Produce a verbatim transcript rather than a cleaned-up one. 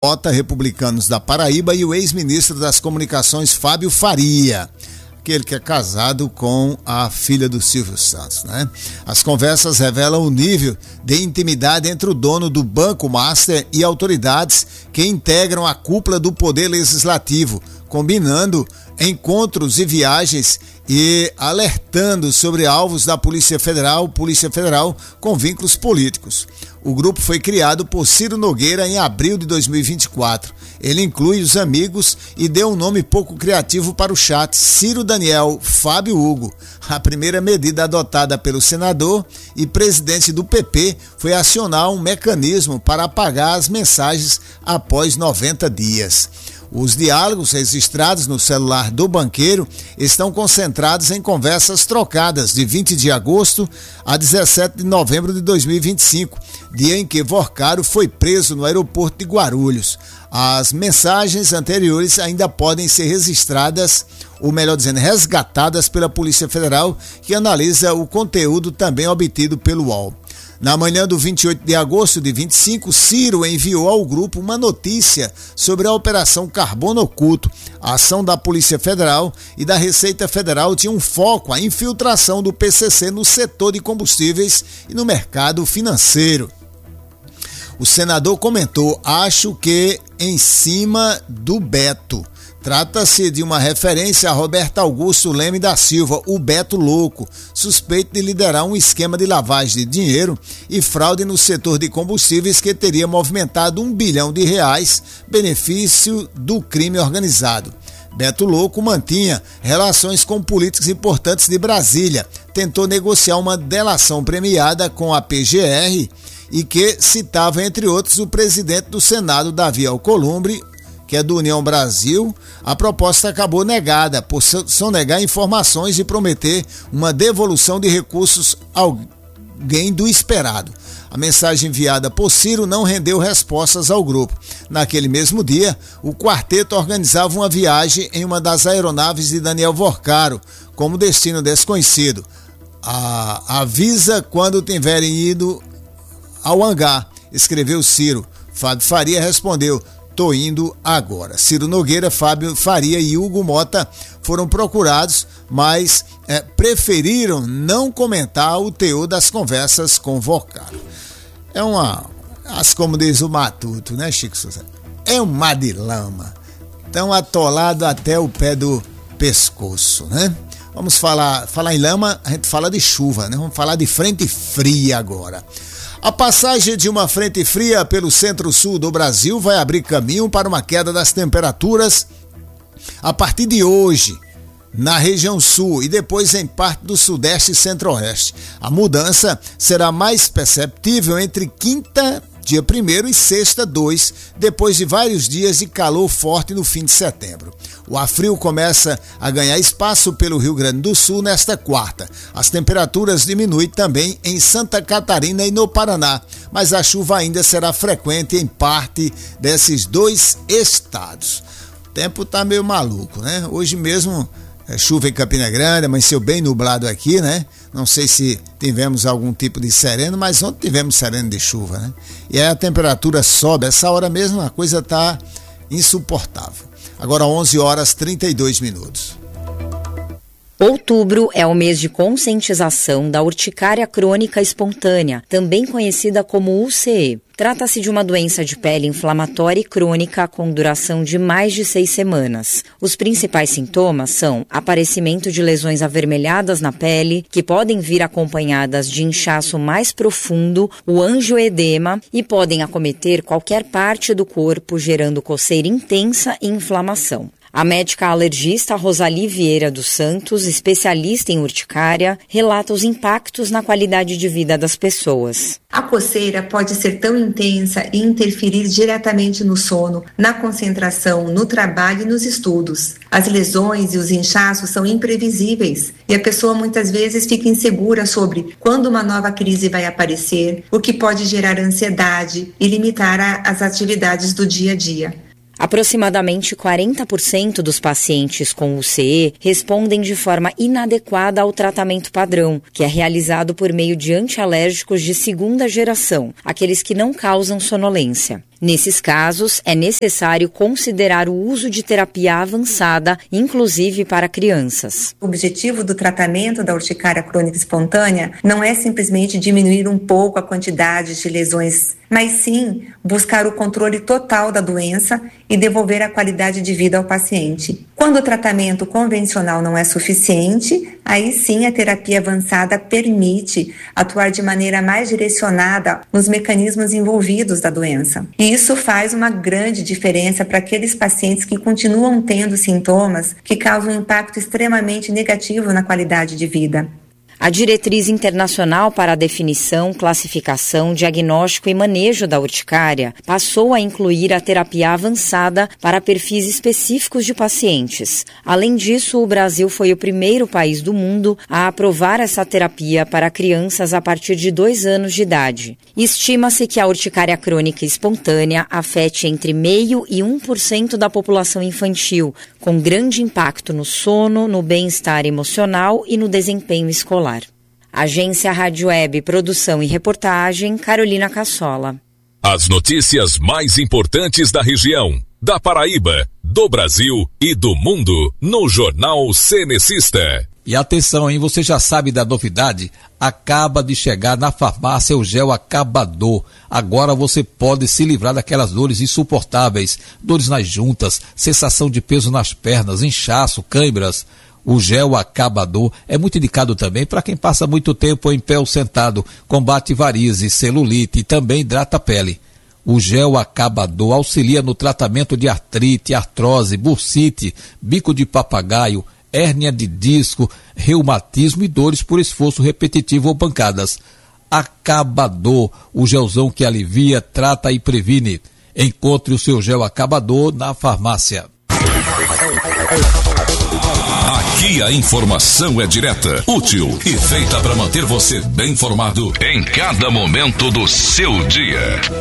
Mota, republicanos da Paraíba, e o ex-ministro das Comunicações, Fábio Faria, aquele que é casado com a filha do Silvio Santos, né? As conversas revelam o nível de intimidade entre o dono do Banco Master e autoridades que integram a cúpula do Poder Legislativo, combinando encontros e viagens e alertando sobre alvos da Polícia Federal, Polícia Federal com vínculos políticos. O grupo foi criado por Ciro Nogueira em abril de dois mil e vinte e quatro. Ele inclui os amigos e deu um nome pouco criativo para o chat, Ciro Daniel Fábio Hugo. A primeira medida adotada pelo senador e presidente do P P foi acionar um mecanismo para apagar as mensagens após noventa dias. Os diálogos registrados no celular do banqueiro estão concentrados em conversas trocadas de vinte de agosto a dezessete de novembro de dois mil e vinte e cinco, dia em que Vorcaro foi preso no aeroporto de Guarulhos. As mensagens anteriores ainda podem ser registradas, ou melhor dizendo, resgatadas pela Polícia Federal, que analisa o conteúdo também obtido pelo U O L. Na manhã do vinte e oito de agosto de vinte e cinco, Ciro enviou ao grupo uma notícia sobre a Operação Carbono Oculto. A ação da Polícia Federal e da Receita Federal tinha um foco, a infiltração do P C C no setor de combustíveis e no mercado financeiro. O senador comentou: acho que em cima do Beto. Trata-se de uma referência a Roberto Augusto Leme da Silva, o Beto Louco, suspeito de liderar um esquema de lavagem de dinheiro e fraude no setor de combustíveis que teria movimentado um bilhão de reais, benefício do crime organizado. Beto Louco mantinha relações com políticos importantes de Brasília, tentou negociar uma delação premiada com a P G R e que citava, entre outros, o presidente do Senado, Davi Alcolumbre, que é do União Brasil. A proposta acabou negada por sonegar informações e prometer uma devolução de recursos a alguém do esperado. A mensagem enviada por Ciro não rendeu respostas ao grupo. Naquele mesmo dia, o quarteto organizava uma viagem em uma das aeronaves de Daniel Vorcaro, como destino desconhecido. A, avisa quando tiverem ido ao hangar, escreveu Ciro. Fábio Faria respondeu: tô indo agora. Ciro Nogueira, Fábio Faria e Hugo Mota foram procurados, mas é, preferiram não comentar o teor das conversas com Vorcaro. É uma, como diz o Matuto, né, Chico Souza? É um mar de lama, tão atolado até o pé do pescoço, né? Vamos falar, falar em lama, a gente fala de chuva, né? Vamos falar de frente fria agora. A passagem de uma frente fria pelo centro-sul do Brasil vai abrir caminho para uma queda das temperaturas a partir de hoje, na região sul e depois em parte do sudeste e centro-oeste. A mudança será mais perceptível entre quinta, dia primeiro, e sexta, dois, depois de vários dias de calor forte no fim de setembro. O ar frio começa a ganhar espaço pelo Rio Grande do Sul nesta quarta. As temperaturas diminuem também em Santa Catarina e no Paraná, mas a chuva ainda será frequente em parte desses dois estados. O tempo tá meio maluco, né? Hoje mesmo é chuva em Campina Grande, amanheceu bem nublado aqui, né? Não sei se tivemos algum tipo de sereno, mas ontem tivemos sereno de chuva, né? E aí a temperatura sobe, essa hora mesmo a coisa tá insuportável. Agora onze horas e trinta e dois minutos. Outubro é o mês de conscientização da urticária crônica espontânea, também conhecida como U C E. Trata-se de uma doença de pele inflamatória e crônica com duração de mais de seis semanas. Os principais sintomas são aparecimento de lesões avermelhadas na pele, que podem vir acompanhadas de inchaço mais profundo, o angioedema, e podem acometer qualquer parte do corpo, gerando coceira intensa e inflamação. A médica alergista Rosali Vieira dos Santos, especialista em urticária, relata os impactos na qualidade de vida das pessoas. A coceira pode ser tão intensa e interferir diretamente no sono, na concentração, no trabalho e nos estudos. As lesões e os inchaços são imprevisíveis e a pessoa muitas vezes fica insegura sobre quando uma nova crise vai aparecer, o que pode gerar ansiedade e limitar a, as atividades do dia a dia. Aproximadamente quarenta por cento dos pacientes com U C E respondem de forma inadequada ao tratamento padrão, que é realizado por meio de antialérgicos de segunda geração, aqueles que não causam sonolência. Nesses casos, é necessário considerar o uso de terapia avançada, inclusive para crianças. O objetivo do tratamento da urticária crônica espontânea não é simplesmente diminuir um pouco a quantidade de lesões, mas sim buscar o controle total da doença e devolver a qualidade de vida ao paciente. Quando o tratamento convencional não é suficiente, aí sim a terapia avançada permite atuar de maneira mais direcionada nos mecanismos envolvidos da doença. E isso faz uma grande diferença para aqueles pacientes que continuam tendo sintomas que causam um impacto extremamente negativo na qualidade de vida. A Diretriz Internacional para a Definição, Classificação, Diagnóstico e Manejo da Urticária passou a incluir a terapia avançada para perfis específicos de pacientes. Além disso, o Brasil foi o primeiro país do mundo a aprovar essa terapia para crianças a partir de dois anos de idade. Estima-se que a urticária crônica espontânea afete entre meio e um por cento da população infantil, com grande impacto no sono, no bem-estar emocional e no desempenho escolar. Agência Rádio Web, produção e reportagem, Carolina Cassola. As notícias mais importantes da região, da Paraíba, do Brasil e do mundo, no Jornal Cenecista. E atenção, hein? Você já sabe da novidade? Acaba de chegar na farmácia o gel Acabador. Agora você pode se livrar daquelas dores insuportáveis, dores nas juntas, sensação de peso nas pernas, inchaço, câimbras. O gel Acabador é muito indicado também para quem passa muito tempo em pé ou sentado, combate varizes, celulite e também hidrata a pele. O gel Acabador auxilia no tratamento de artrite, artrose, bursite, bico de papagaio, hérnia de disco, reumatismo e dores por esforço repetitivo ou pancadas. Acabador, o gelzão que alivia, trata e previne. Encontre o seu gel Acabador na farmácia. Aqui a informação é direta, útil e feita para manter você bem informado em cada momento do seu dia.